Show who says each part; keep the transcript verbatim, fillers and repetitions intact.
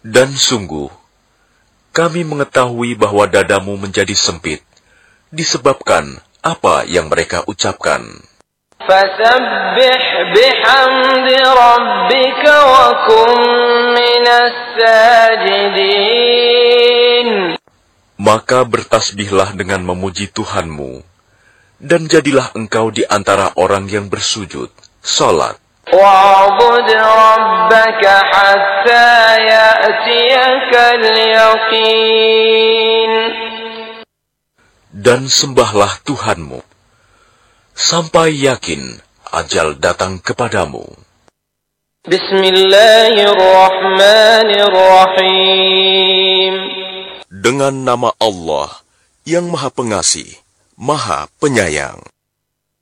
Speaker 1: Dan sungguh, kami mengetahui bahwa dadamu menjadi sempit, disebabkan apa yang mereka ucapkan.
Speaker 2: فَسَبِّحْ بِحَمْدِ رَبِّكَ وَكُن مِّنَ السَّاجِدِينَ.
Speaker 1: Maka bertasbihlah dengan memuji Tuhanmu, dan jadilah engkau di antara orang yang bersujud, salat.
Speaker 2: وَاعْبُدْ رَبَّكَ حَتَّى يَأْتِيَكَ الْيَقِينُ.
Speaker 1: Dan sembahlah Tuhanmu, sampai yakin ajal datang kepadamu.
Speaker 2: Bismillahirrahmanirrahim.
Speaker 1: Dengan nama Allah yang Maha Pengasih, Maha Penyayang.